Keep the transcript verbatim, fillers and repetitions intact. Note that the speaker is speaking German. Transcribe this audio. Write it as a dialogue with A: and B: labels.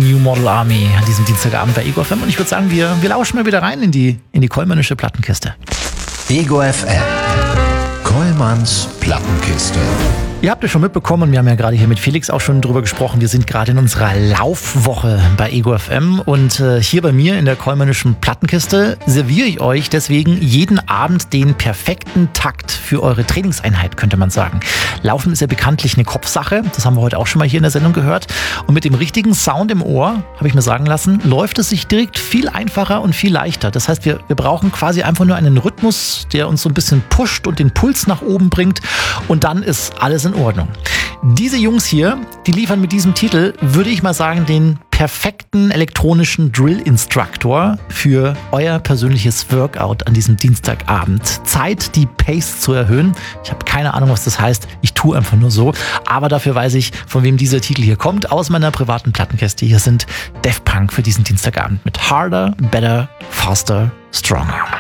A: New Model Army an diesem Dienstagabend bei Ego F M. Und ich würde sagen, wir, wir lauschen mal wieder rein in die, in die Kollmannsche Plattenkiste.
B: Ego F M. Kollmanns Plattenkiste.
A: Ihr habt es schon mitbekommen, wir haben ja gerade hier mit Felix auch schon drüber gesprochen, wir sind gerade in unserer Laufwoche bei Ego F M und äh, hier bei mir in der Kollmannischen Plattenkiste serviere ich euch deswegen jeden Abend den perfekten Takt für eure Trainingseinheit, könnte man sagen. Laufen ist ja bekanntlich eine Kopfsache, das haben wir heute auch schon mal hier in der Sendung gehört, und mit dem richtigen Sound im Ohr, habe ich mir sagen lassen, läuft es sich direkt viel einfacher und viel leichter. Das heißt, wir, wir brauchen quasi einfach nur einen Rhythmus, der uns so ein bisschen pusht und den Puls nach oben bringt, und dann ist alles in Ordnung. Diese Jungs hier, die liefern mit diesem Titel, würde ich mal sagen, den perfekten elektronischen Drill-Instructor für euer persönliches Workout an diesem Dienstagabend. Zeit, die Pace zu erhöhen. Ich habe keine Ahnung, was das heißt. Ich tue einfach nur so. Aber dafür weiß ich, von wem dieser Titel hier kommt. Aus meiner privaten Plattenkiste. Hier sind Daft Punk für diesen Dienstagabend mit Harder, Better, Faster, Stronger.